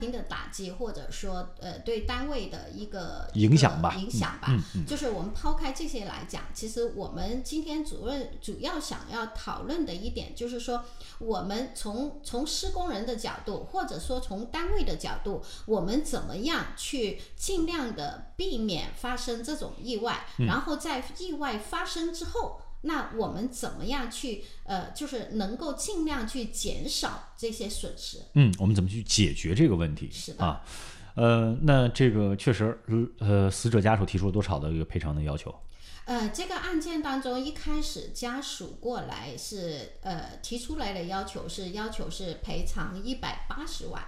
的打击，或者说对单位的一个影响吧， 就是我们抛开这些来讲，其实我们今天主要想要讨论的一点就是说，我们从施工人的角度，或者说从单位的角度，我们怎么样去尽量的避免发生这种意外，然后在意外发生之后，那我们怎么样去就是能够尽量去减少这些损失？ 我们怎么去解决这个问题？ 是的啊，那这个确实，死者家属提出了多少的一个赔偿的要求？ 这个案件当中，一开始家属过来是提出来的要求是赔偿180万。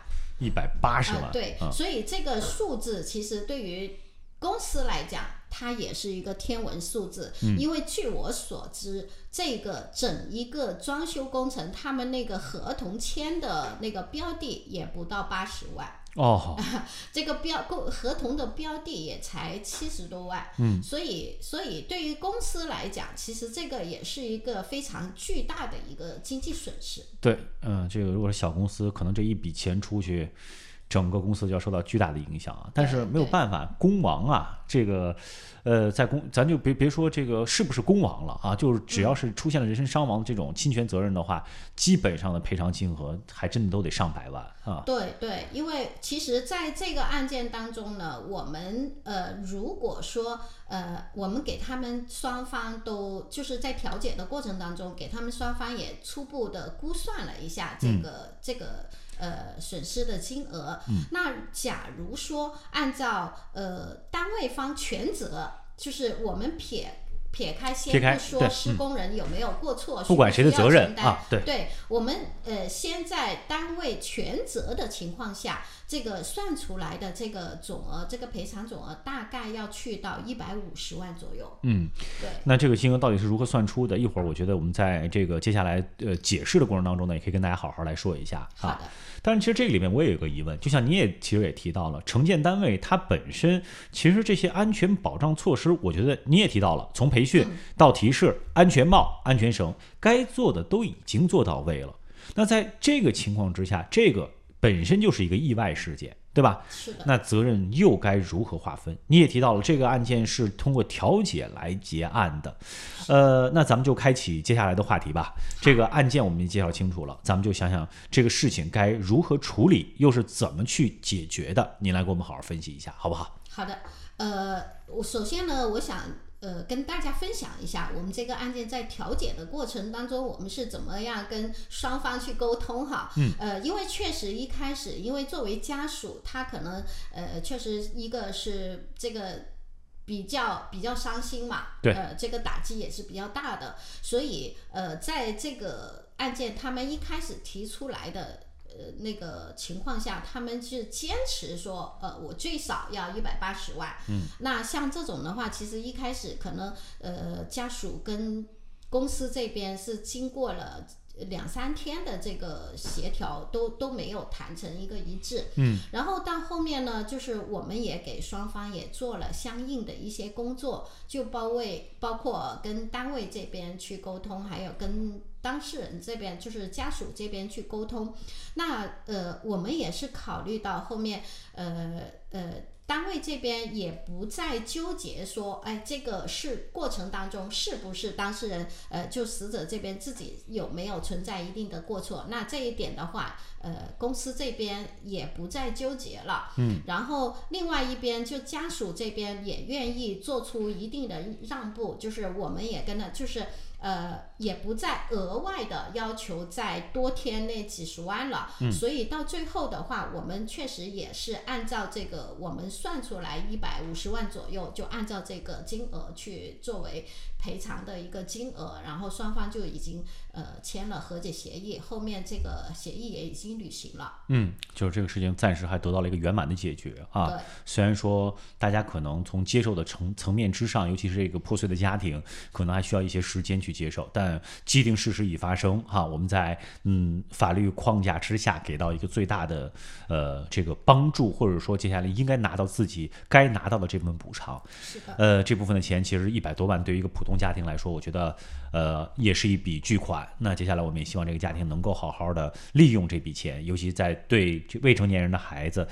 180万， 对，所以这个数字其实对于公司来讲，它也是一个天文数字，因为据我所知，这个整一个装修工程，他们那个合同签的那个标的也不到80万。这个合同的标的也才70多万，所以对于公司来讲，其实这个也是一个非常巨大的一个经济损失。 对，这个如果是小公司，可能这一笔钱出去，整个公司就要受到巨大的影响啊。但是没有办法，工亡啊，这个咱就别说这个是不是工亡了啊，就是只要是出现了人身伤亡这种侵权责任的话，基本上的赔偿金额还真的都得上百万啊。 对，因为其实在这个案件当中呢，我们如果说我们给他们双方都就是在调解的过程当中，给他们双方也初步的估算了一下这个损失的金额。那假如说按照单位方全责，就是我们撇开先不说施工人有没有过错， 不管谁的责任啊， 对，我们先在单位全责的情况下，这个算出来的这个总额，这个赔偿总额大概要去到150万左右。对。 那这个金额到底是如何算出的？一会儿我觉得我们在这个接下来解释的过程当中呢，也可以跟大家好好来说一下。 好的。 但是其实这个里面我也有个疑问，就像你其实也提到了，承建单位它本身其实这些安全保障措施，我觉得你也提到了，从培训到提示、安全帽、安全绳，该做的都已经做到位了。那在这个情况之下，这个本身就是一个意外事件，对吧？ 是的。 那责任又该如何划分？你也提到了这个案件是通过调解来结案的，那咱们就开启接下来的话题吧。这个案件我们已经介绍清楚了，咱们就想想这个事情该如何处理，又是怎么去解决的？您来给我们好好分析一下，好不好？ 好的。我首先呢，我想跟大家分享一下我们这个案件在调解的过程当中，我们是怎么样跟双方去沟通哈。因为确实一开始，因为作为家属，他可能确实一个是这个比较伤心嘛， 对， 这个打击也是比较大的，所以在这个案件他们一开始提出来的那个情况下，他们是坚持说，我最少要180万。那像这种的话，其实一开始可能家属跟公司这边是经过了2-3天的这个协调，都没有谈成一个一致。然后到后面呢，就是我们也给双方也做了相应的一些工作，就包括跟单位这边去沟通，还有跟当事人这边，就是家属这边去沟通。那我们也是考虑到后面单位这边也不再纠结说，这个是过程当中是不是当事人就死者这边自己有没有存在一定的过错。那这一点的话，公司这边也不再纠结了。然后另外一边就家属这边也愿意做出一定的让步，就是我们也跟他就是也不再额外的要求再多添那几十万了。所以到最后的话，我们确实也是按照这个我们算出来150万左右，就按照这个金额去作为赔偿的一个金额，然后双方就已经签了和解协议，后面这个协议也已经履行了。 就是这个事情暂时还得到了一个圆满的解决啊。 对， 虽然说大家可能从接受的层面之上，尤其是这个破碎的家庭，可能还需要一些时间去接受，但既定事实已发生哈，我们在法律框架之下给到一个最大的这个帮助，或者说接下来应该拿到自己该拿到的这部分补偿。 是的， 这部分的钱其实100多万对于一个普通家庭来说，我觉得也是一笔巨款。那接下来我们也希望这个家庭能够好好的利用这笔钱，尤其在对未成年人的孩子